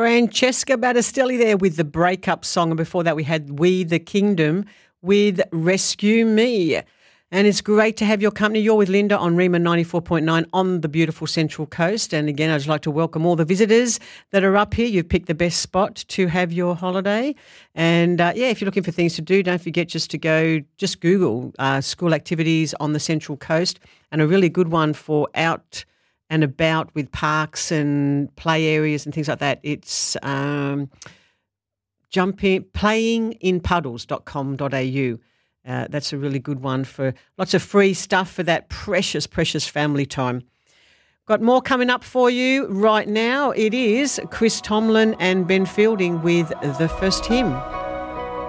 Francesca Battistelli there with the breakup song. And before that, we had We the Kingdom with Rescue Me. And it's great to have your company. You're with Linda on Rima 94.9 on the beautiful Central Coast. And again, I'd just like to welcome all the visitors that are up here. You've picked the best spot to have your holiday. And if you're looking for things to do, don't forget just Google school activities on the Central Coast, and a really good one for out and about with parks and play areas and things like that. It's playinginpuddles.com.au. That's a really good one for lots of free stuff for that precious, precious family time. Got more coming up for you right now. It is Chris Tomlin and Ben Fielding with The First Hymn.